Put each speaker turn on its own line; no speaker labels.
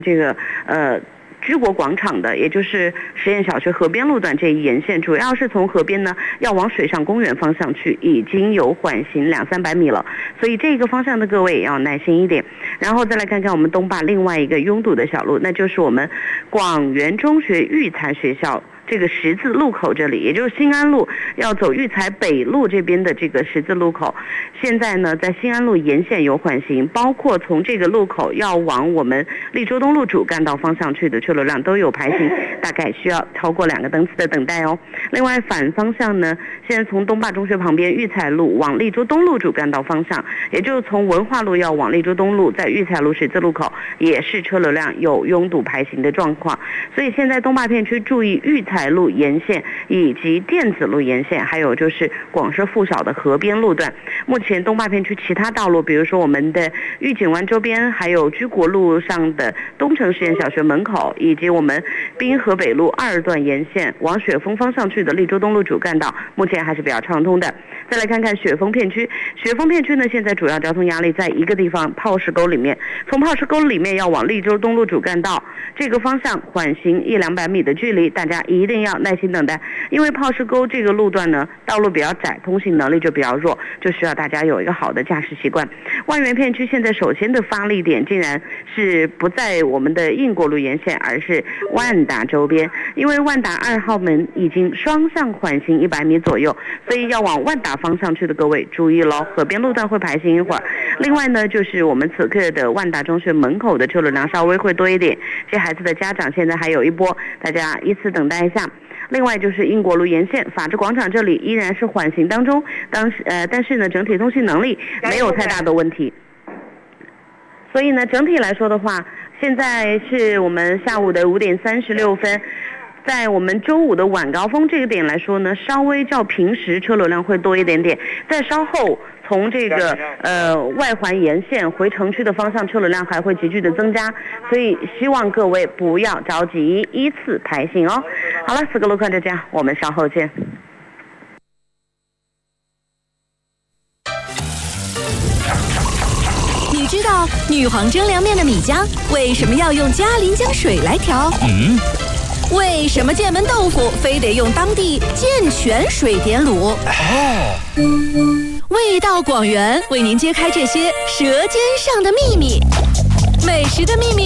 这个居国广场的，也就是实验小学河边路段这一沿线，主要是从河边呢要往水上公园方向去，已经有缓行200-300米了，所以这个方向的各位也要耐心一点。然后再来看看我们东坝另外一个拥堵的小路，那就是我们广元中学育才学校这个十字路口这里，也就是新安路要走育才北路这边的这个十字路口，现在呢在新安路沿线有缓行，包括从这个路口要往我们利州东路主干道方向去的车流量都有排行，大概需要超过2个灯次的等待哦。另外反方向呢，现在从东坝中学旁边育才路往利州东路主干道方向，也就是从文化路要往利州东路，在育才路十字路口也是车流量有拥堵排行的状况，所以现在东坝片区注意育才路沿线以及电子路沿线，还有就是广设附小的河边路段。目前东坝片区其他道路，比如说我们的御景湾周边，还有居国路上的东城实验小学门口，以及我们滨河北路2段沿线往雪峰方向去的利州东路主干道，目前还是比较畅通的。再来看看雪峰片区，雪峰片区呢，现在主要交通压力在一个地方炮石沟里面，从炮石沟里面要往利州东路主干道这个方向缓行100-200米的距离，大家一定要耐心等待，因为炮石沟这个路段呢，道路比较窄，通行能力就比较弱，就需要大家有一个好的驾驶习惯。万源片区现在首先的发力点竟然是不在我们的应国路沿线，而是万达周边，因为万达2号门已经双向缓行100米左右，所以要往万达方向去的各位注意咯，河边路段会排行一会儿。另外呢，就是我们此刻的万达中学门口的车流量稍微会多一点，这孩子的家长现在还有一波，大家依次等待一下。另外就是英国路沿线法治广场这里依然是缓行当中，但是呢整体通行能力没有太大的问题，所以呢整体来说的话，现在是我们下午的5点36分，在我们周五的晚高峰这个点来说呢，稍微较平时车流量会多一点点，在稍后从这个外环沿线回城区的方向车流量还会急剧的增加，所以希望各位不要着急，依次排行哦。好了，4个路况就这样，我们稍后见。
你知道女皇蒸凉面的米浆为什么要用嘉陵江水来调？为什么剑门豆腐非得用当地健泉水点卤？味道广元为您揭开这些舌尖上的秘密，美食的秘密。